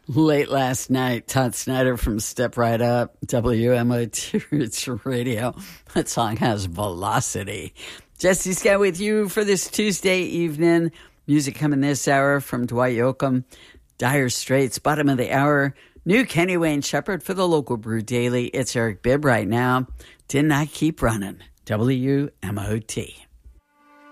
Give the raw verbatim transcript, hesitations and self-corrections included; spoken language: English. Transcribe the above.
Late last night, Todd Snyder from Step Right Up, W M O T Roots Radio. That song has velocity. Jesse Scott with you for this Tuesday evening. Music coming this hour from Dwight Yoakam, Dire Straits, bottom of the hour. New Kenny Wayne Shepherd for the Local Brew Daily. It's Eric Bibb right now. Didn't I keep running? W M O T.